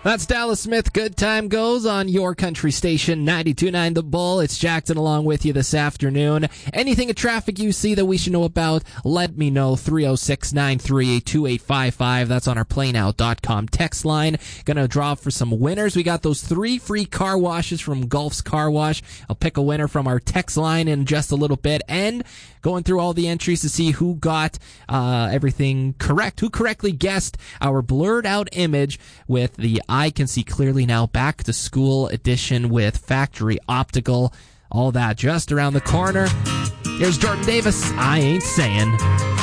That's Dallas Smith. Good Time Goes on your country station, 92.9 The Bull. It's Jackson along with you this afternoon. Anything in traffic you see that we should know about, let me know. 306-938-2855. That's on our playnow.com text line. Gonna draw for some winners. We got those 3 free car washes from Gulf's Car Wash. I'll pick a winner from our text line in just a little bit. And going through all the entries to see who got everything correct, who correctly guessed our blurred out image with the I Can See Clearly Now Back to School edition with Factory Optical. All that just around the corner. Here's Jordan Davis. I Ain't Saying.